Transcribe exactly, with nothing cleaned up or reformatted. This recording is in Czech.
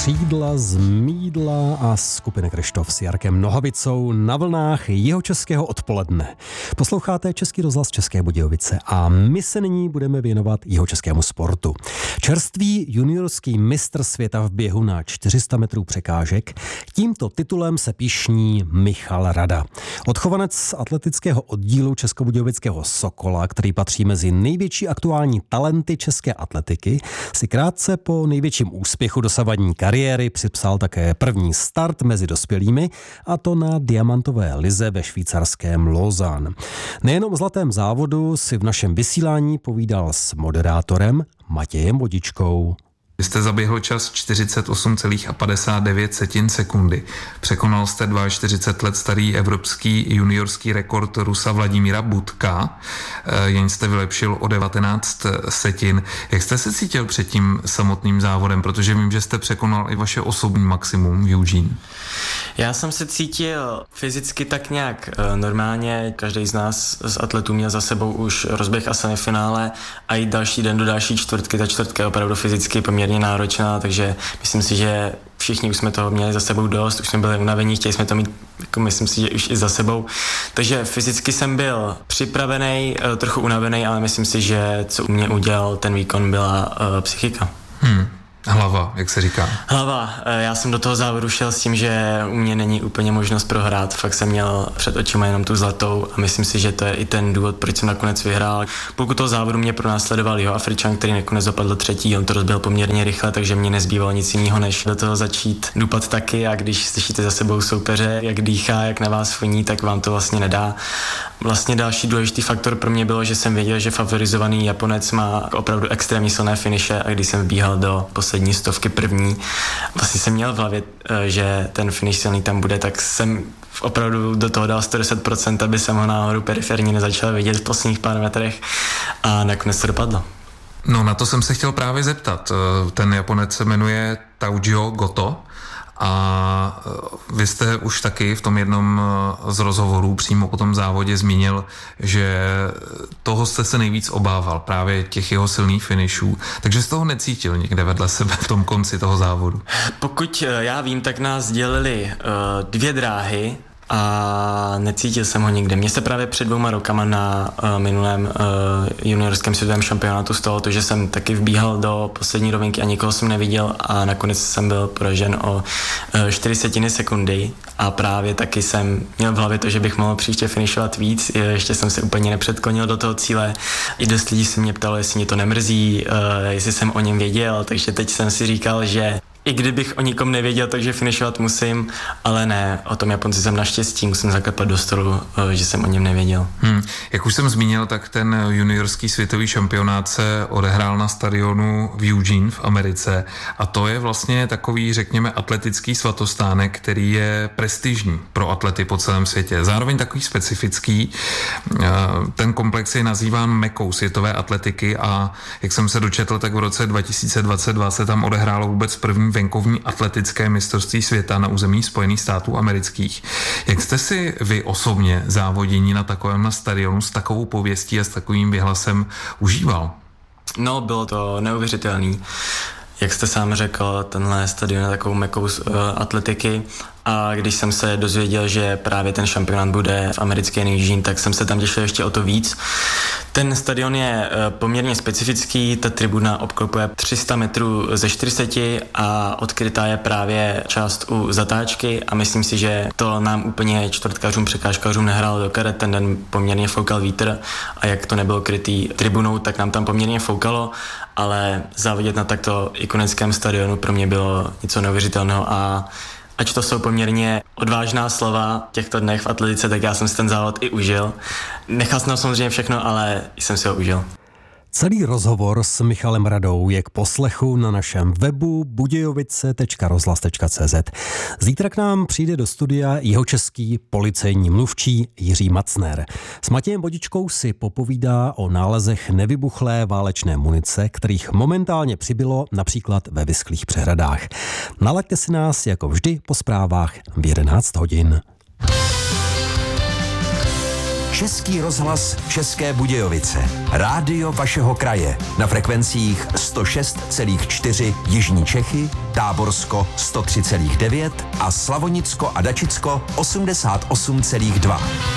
Křídla z mýdla a skupina Kryštof s Jarkem Nohavicou na vlnách jihočeského odpoledne. Posloucháte Český rozhlas České Budějovice a my se nyní budeme věnovat jihočeskému sportu. Čerstvý juniorský mistr světa v běhu na čtyři sta metrů překážek. Tímto titulem se pyšní Michal Rada. Odchovanec atletického oddílu Českobudějovického Sokola, který patří mezi největší aktuální talenty české atletiky, si krátce po největším úspěchu dosavadní kariéry připsal také první start mezi dospělými, a to na diamantové lize ve švýcarském Lausanne. Nejenom o zlatém závodu si v našem vysílání povídal s moderátorem Matějem Vodičkou. Vy jste zaběhl čas čtyřicet osm celá padesát devět sekundy. Překonal jste čtyřicet dva let starý evropský juniorský rekord Rusa Vladimíra Budka, jen jste vylepšil o devatenáct setin. Jak jste se cítil před tím samotným závodem, protože vím, že jste překonal i vaše osobní maximum v Eugene? Já jsem se cítil fyzicky tak nějak normálně. Každý z nás z atletů měl za sebou už rozběh a semifinále a i další den do další čtvrtky. Ta čtvrtka je opravdu fyzicky poměrně náročná, takže myslím si, že všichni už jsme toho měli za sebou dost, už jsme byli unavení, chtěli jsme to mít, jako myslím si, že už i za sebou. Takže fyzicky jsem byl připravený, trochu unavený, ale myslím si, že co u mě udělal ten výkon, byla uh, psychika. Hmm. Hlava, jak se říká. Hlava. Já jsem do toho závodu šel s tím, že u mě není úplně možnost prohrát. Fakt jsem měl před očima jenom tu zlatou a myslím si, že to je i ten důvod, proč jsem nakonec vyhrál. Pokud toho závodu mě pronásledoval jeho Afričan, který nakonec dopadl třetí, on to rozbil poměrně rychle, takže mě nezbývalo nic jiného, než do toho začít dupat taky, a když slyšíte za sebou soupeře, jak dýchá, jak na vás foní, tak vám to vlastně nedá. Vlastně další důležitý faktor pro mě bylo, že jsem věděl, že favorizovaný Japonec má opravdu extrémně silné finiše, a když jsem vbíhal do poslední stovky první, vlastně jsem měl v hlavě, že ten finish silný tam bude, tak jsem opravdu do toho dal sto deset procent, aby jsem ho náhodou periferně nezačal vidět v posledních pár metrech, a nakonec to dopadlo. No, na to jsem se chtěl právě zeptat. Ten Japonec se jmenuje Taujio Goto. A vy jste už taky v tom jednom z rozhovorů přímo po tom závodě zmínil, že toho jste se nejvíc obával, právě těch jeho silných finishů, takže z toho necítil někde vedle sebe v tom konci toho závodu. Pokud já vím, tak nás dělili uh, dvě dráhy a necítil jsem ho nikde. Mně se právě před dvouma rokama na uh, minulém uh, juniorském světovém šampionátu stalo to, že jsem taky vbíhal do poslední rovinky a nikoho jsem neviděl a nakonec jsem byl poražen o uh, čtyři setiny sekundy, a právě taky jsem měl v hlavě to, že bych mohl příště finišovat víc. Ještě jsem se úplně nepředklonil do toho cíle. I dost lidí se mě ptalo, jestli mě to nemrzí, uh, jestli jsem o něm věděl, takže teď jsem si říkal, že i kdybych o nikom nevěděl, takže finišovat musím, ale ne, o tom Japonci jsem naštěstí, musím zaklepat do stolu, že jsem o něm nevěděl. Hmm. Jak už jsem zmínil, tak ten juniorský světový šampionát se odehrál na stadionu v Eugene v Americe, a to je vlastně takový, řekněme, atletický svatostánek, který je prestižní pro atlety po celém světě. Zároveň takový specifický. Ten komplex je nazýván Mekou světové atletiky, a jak jsem se dočetl, tak v roce dva tisíce dvacet dva se tam odehrálo vůbec první venkovní atletické mistrovství světa na území Spojených států amerických. Jak jste si vy osobně závodění na takovém stadionu s takovou pověstí a s takovým vyhlasem užíval? No, bylo to neuvěřitelný. Jak jste sám řekl, tenhle stadion je takovou mekou uh, atletiky, a když jsem se dozvěděl, že právě ten šampionát bude v americké Eugene, tak jsem se tam těšil ještě o to víc. Ten stadion je uh, poměrně specifický, ta tribuna obklopuje tři sta metrů ze čtyřicet a odkrytá je právě část u zatáčky, a myslím si, že to nám úplně čtvrtkařům, překážkařům nehrálo do karet. Ten den poměrně foukal vítr, a jak to nebylo krytý tribunou, tak nám tam poměrně foukalo, ale závodit na takto ikonickém stadionu pro mě bylo něco neuvěřitelného, a ať to jsou poměrně odvážná slova v těchto dnech v atletice, tak já jsem si ten závod i užil. Nechal jsem samozřejmě všechno, ale jsem si ho užil. Celý rozhovor s Michalem Radou je k poslechu na našem webu budějovice tečka rozhlas tečka cé zet. Zítra k nám přijde do studia jihočeský policejní mluvčí Jiří Macner. S Matějem Vodičkou si popovídá o nálezech nevybuchlé válečné munice, kterých momentálně přibylo například ve vyschlých přehradách. Nalaďte si nás jako vždy po zprávách v jedenáct hodin. Český rozhlas České Budějovice. Rádio vašeho kraje. Na frekvencích sto šest celá čtyři Jižní Čechy, Táborsko sto tři celá devět a Slavonicko a Dačicko osmdesát osm celá dva.